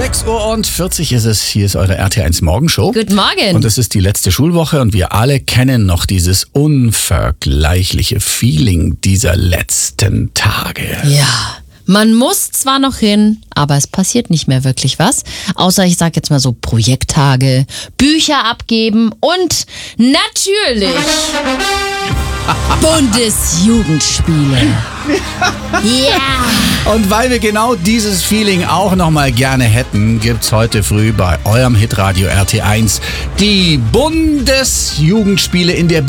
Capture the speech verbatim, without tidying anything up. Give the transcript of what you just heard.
sechs Uhr und vierzig ist es. Hier ist eure R T eins Morgenshow. Guten Morgen. Und es ist die letzte Schulwoche und wir alle kennen noch dieses unvergleichliche Feeling dieser letzten Tage. Ja, man muss zwar noch hin, aber es passiert nicht mehr wirklich was. Außer, ich sag jetzt mal so, Projekttage, Bücher abgeben und natürlich Bundesjugendspiele. Ja! Und weil wir genau dieses Feeling auch nochmal gerne hätten, gibt's heute früh bei eurem Hitradio R T eins die Bundesjugendspiele in der